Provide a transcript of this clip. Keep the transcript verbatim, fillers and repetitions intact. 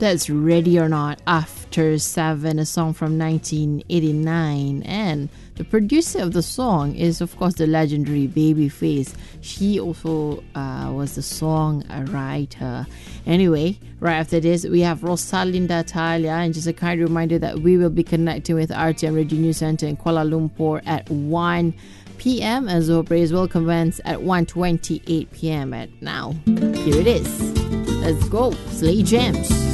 That's Ready or Not After Seven, a song from nineteen eighty-nine. And the producer of the song is, of course, the legendary Babyface. She also uh, was the song writer. Anyway, right after this, we have Rosalinda Talia. And just a kind reminder that we will be connecting with R T M Radio News Center in Kuala Lumpur at one p.m. as Zohor Praise will commence at one twenty-eight p.m. At now, here it is. Let's go. Slay Gems.